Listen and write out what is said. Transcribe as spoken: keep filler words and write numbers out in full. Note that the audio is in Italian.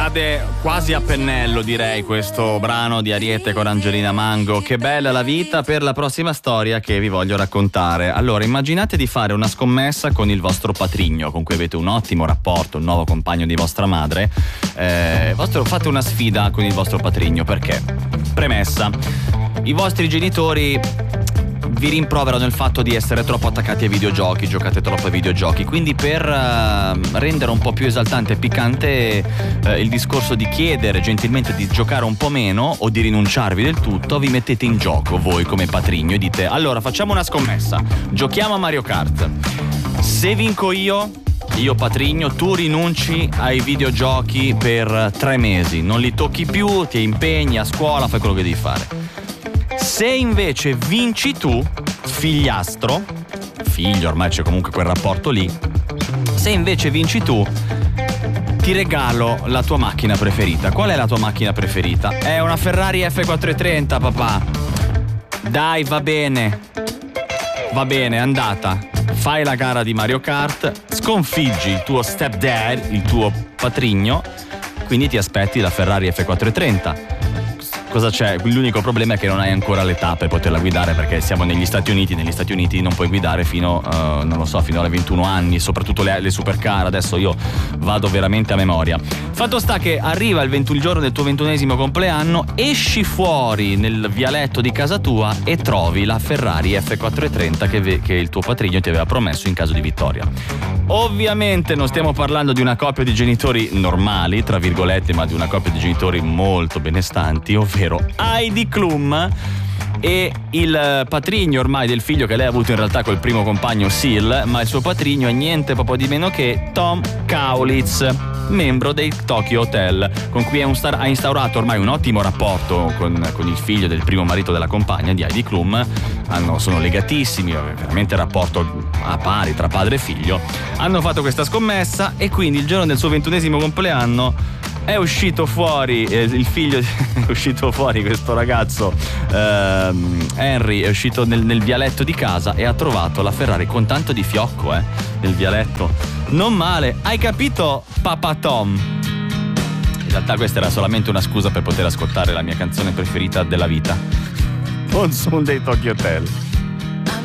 cade quasi a pennello, direi, questo brano di Ariete con Angelina Mango. Che bella la vita, per la prossima storia che vi voglio raccontare. Allora, immaginate di fare una scommessa con il vostro patrigno, con cui avete un ottimo rapporto, un nuovo compagno di vostra madre. Eh, vostro, fate una sfida con il vostro patrigno, perché? Premessa: i vostri genitori vi rimproverano il fatto di essere troppo attaccati ai videogiochi, giocate troppo ai videogiochi, quindi per uh, rendere un po' più esaltante e piccante uh, il discorso di chiedere gentilmente di giocare un po' meno o di rinunciarvi del tutto, vi mettete in gioco voi come patrigno e dite: allora facciamo una scommessa, giochiamo a Mario Kart, se vinco io io patrigno, tu rinunci ai videogiochi per tre mesi, non li tocchi più, ti impegni a scuola, fai quello che devi fare. Se invece vinci tu, figliastro, figlio, ormai c'è comunque quel rapporto lì, se invece vinci tu, ti regalo la tua macchina preferita. Qual è la tua macchina preferita? È una Ferrari F quattrocentotrenta, papà. Dai, va bene, va bene, è andata. Fai la gara di Mario Kart, sconfiggi il tuo stepdad, il tuo patrigno, quindi ti aspetti la Ferrari F quattrocentotrenta. Cosa c'è? L'unico problema è che non hai ancora l'età per poterla guidare, perché siamo negli Stati Uniti, negli Stati Uniti non puoi guidare fino, uh, non lo so, fino ai ventuno anni, soprattutto le, le supercar. Adesso io vado veramente a memoria. Fatto sta che arriva il, ventuno, il giorno del tuo ventunesimo compleanno, esci fuori nel vialetto di casa tua e trovi la Ferrari F quattrocentotrenta che, ve, che il tuo patrigno ti aveva promesso in caso di vittoria. Ovviamente non stiamo parlando di una coppia di genitori normali, tra virgolette, ma di una coppia di genitori molto benestanti, ovvero Heidi Klum e il patrigno ormai del figlio che lei ha avuto in realtà col primo compagno Seal, ma il suo patrigno è niente proprio di meno che Tom Kaulitz, membro dei Tokyo Hotel, con cui è un star- ha instaurato ormai un ottimo rapporto con, con il figlio del primo marito della compagna di Heidi Klum. Hanno, sono legatissimi, veramente rapporto a pari tra padre e figlio. Hanno fatto questa scommessa e quindi il giorno del suo ventunesimo compleanno è uscito fuori, eh, il figlio è uscito fuori, questo ragazzo ehm, Henry è uscito nel, nel vialetto di casa e ha trovato la Ferrari con tanto di fiocco eh, nel vialetto. Non male, hai capito, Papa Tom? In realtà questa era solamente una scusa per poter ascoltare la mia canzone preferita della vita, Monsoon dei Tokyo Hotel.